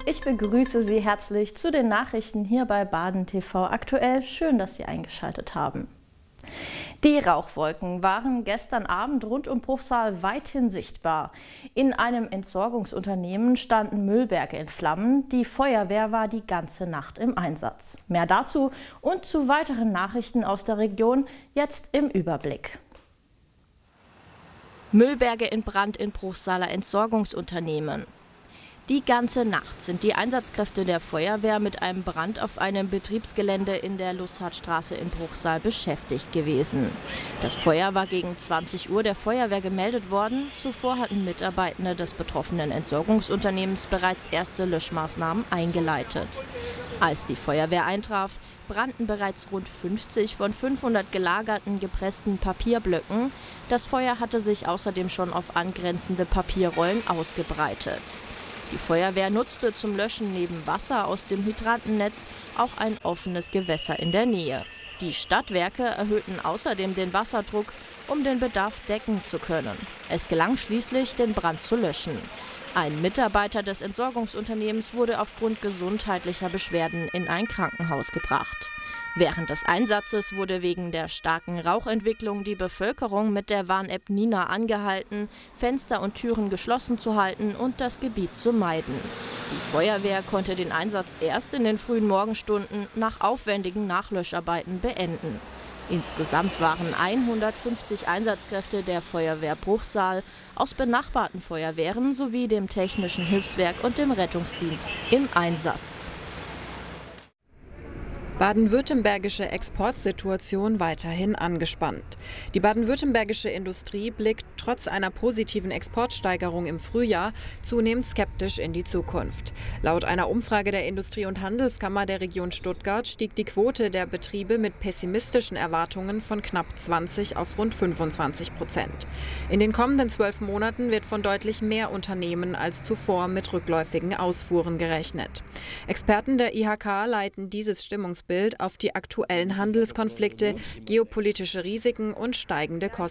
Ich begrüße Sie herzlich zu den Nachrichten hier bei Baden TV aktuell. Schön, dass Sie eingeschaltet haben. Die Rauchwolken waren gestern Abend rund um Bruchsal weithin sichtbar. In einem Entsorgungsunternehmen standen Müllberge in Flammen. Die Feuerwehr war die ganze Nacht im Einsatz. Mehr dazu und zu weiteren Nachrichten aus der Region jetzt im Überblick. Müllberge in Brand in Bruchsaler Entsorgungsunternehmen. Die ganze Nacht sind die Einsatzkräfte der Feuerwehr mit einem Brand auf einem Betriebsgelände in der Lussardstraße in Bruchsal beschäftigt gewesen. Das Feuer war gegen 20 Uhr der Feuerwehr gemeldet worden. Zuvor hatten Mitarbeitende des betroffenen Entsorgungsunternehmens bereits erste Löschmaßnahmen eingeleitet. Als die Feuerwehr eintraf, brannten bereits rund 50 von 500 gelagerten gepressten Papierblöcken. Das Feuer hatte sich außerdem schon auf angrenzende Papierrollen ausgebreitet. Die Feuerwehr nutzte zum Löschen neben Wasser aus dem Hydrantennetz auch ein offenes Gewässer in der Nähe. Die Stadtwerke erhöhten außerdem den Wasserdruck, um den Bedarf decken zu können. Es gelang schließlich, den Brand zu löschen. Ein Mitarbeiter des Entsorgungsunternehmens wurde aufgrund gesundheitlicher Beschwerden in ein Krankenhaus gebracht. Während des Einsatzes wurde wegen der starken Rauchentwicklung die Bevölkerung mit der Warn-App Nina angehalten, Fenster und Türen geschlossen zu halten und das Gebiet zu meiden. Die Feuerwehr konnte den Einsatz erst in den frühen Morgenstunden nach aufwendigen Nachlöscharbeiten beenden. Insgesamt waren 150 Einsatzkräfte der Feuerwehr Bruchsal aus benachbarten Feuerwehren sowie dem Technischen Hilfswerk und dem Rettungsdienst im Einsatz. Baden-württembergische Exportsituation weiterhin angespannt. Die baden-württembergische Industrie blickt trotz einer positiven Exportsteigerung im Frühjahr zunehmend skeptisch in die Zukunft. Laut einer Umfrage der Industrie- und Handelskammer der Region Stuttgart stieg die Quote der Betriebe mit pessimistischen Erwartungen von knapp 20 auf rund 25%. In den kommenden 12 Monaten wird von deutlich mehr Unternehmen als zuvor mit rückläufigen Ausfuhren gerechnet. Experten der IHK leiten dieses Stimmungsbild auf die aktuellen Handelskonflikte, geopolitische Risiken und steigende Kosten